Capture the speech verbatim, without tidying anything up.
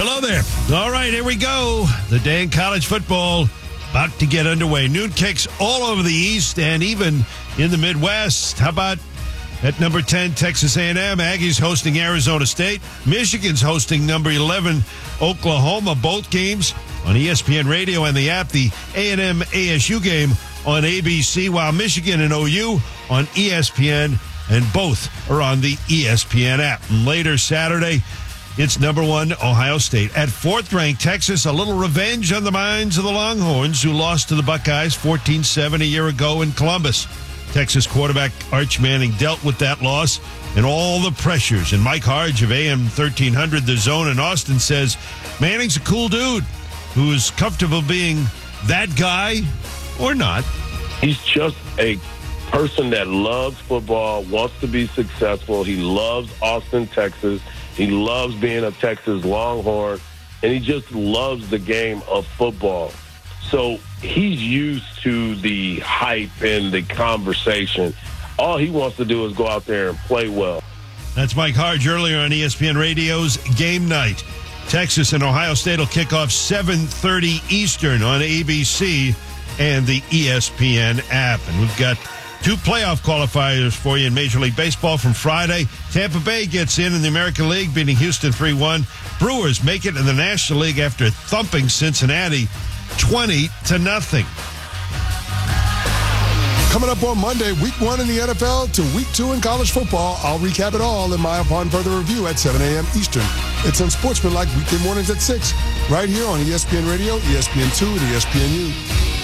Hello there. All right, here we go. The day in college football about to get underway. Noon kicks all over the East and even in the Midwest. How about at number ten, Texas A and M? Aggies hosting Arizona State. Michigan's hosting number eleven, Oklahoma. Both games on E S P N Radio and the app. The A and M A S U game on A B C, while Michigan and O U on E S P N, and both are on the E S P N app. And later Saturday, it's number one, Ohio State. At fourth-ranked Texas, a little revenge on the minds of the Longhorns, who lost to the Buckeyes fourteen seven a year ago in Columbus. Texas quarterback Arch Manning dealt with that loss and all the pressures. And Mike Harge of A M thirteen hundred, The Zone in Austin, says Manning's a cool dude who is comfortable being that guy or not. He's just a person that loves football, wants to be successful. He loves Austin, Texas. He loves being a Texas Longhorn, and he just loves the game of football. So he's used to the hype and the conversation. All he wants to do is go out there and play well. That's Mike Harge earlier on E S P N Radio's Game Night. Texas and Ohio State will kick off seven thirty Eastern on A B C and the E S P N app. And we've got two playoff qualifiers for you in Major League Baseball from Friday. Tampa Bay gets in in the American League, beating Houston three one. Brewers make it in the National League after thumping Cincinnati twenty to nothing. Coming up on Monday, week one in the N F L to week two in college football. I'll recap it all in my Upon Further Review at seven a.m. Eastern. It's Unsportsmanlike weekday mornings at six, right here on E S P N Radio, E S P N two, and E S P N U.